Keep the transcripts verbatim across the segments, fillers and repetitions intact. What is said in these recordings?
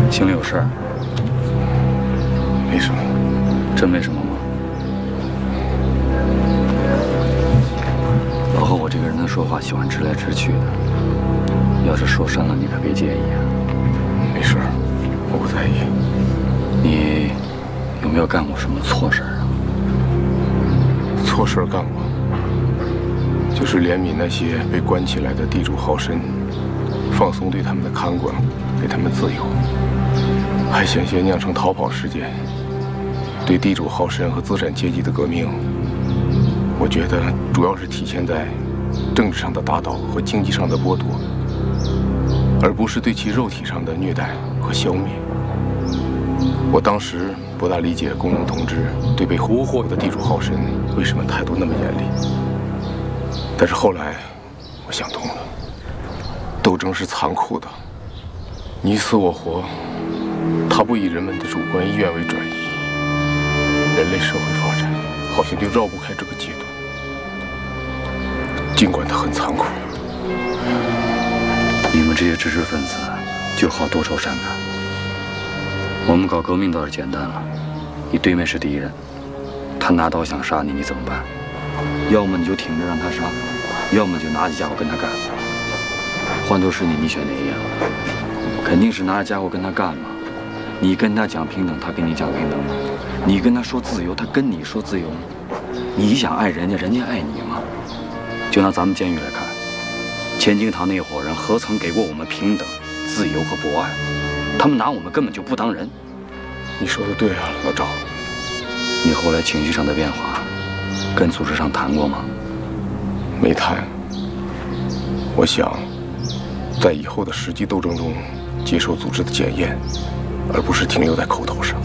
心里有事儿？ 没什么。 真没什么吗？老何，我这个人呢，说话喜欢直来直去的。要是说深了，你可别介意啊。 没事，我不在意。 你有没有干过什么错事啊？ 错事干过，就是怜悯那些被关起来的地主豪绅，放松对他们的看管，给他们自由，还险些酿成逃跑事件。对地主豪绅和资产阶级的革命，我觉得主要是体现在政治上的打倒和经济上的剥夺，而不是对其肉体上的虐待和消灭。我当时不大理解工人同志对被俘获的地主豪绅为什么态度那么严厉，但是后来我想通了，斗争是残酷的，你死我活，它不以人们的主观意愿为转移。人类社会发展好像就绕不开这个阶段，尽管它很残酷。 你们这些知识分子就好多愁善感。我们搞革命倒是简单了，你对面是敌人，他拿刀想杀你，你怎么办？要么你就挺着让他杀，要么就拿起家伙跟他干。换做是你，你选哪一样？肯定是拿着家伙跟他干嘛。你跟他讲平等，他跟你讲平等吗？你跟他说自由，他跟你说自由吗？你想爱人家，人家爱你吗？就拿咱们监狱来看，千金堂那伙人何曾给过我们平等、自由和博爱？他们拿我们根本就不当人。 你说的对啊，老赵。 你后来情绪上的变化，跟组织上谈过吗？ 没谈。我想，在以后的实际斗争中，接受组织的检验，而不是停留在口头上。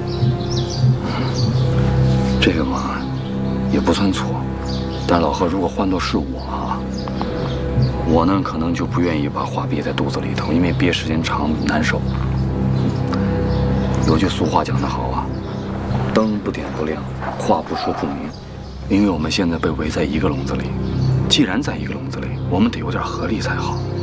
这个嘛，也不算错。但老何，如果换作是我啊，我呢可能就不愿意把话憋在肚子里头，因为憋时间长难受。有句俗话讲得好啊，灯不点不亮，话不说不明。因为我们现在被围在一个笼子里，既然在一个笼子里，我们得有点合力才好。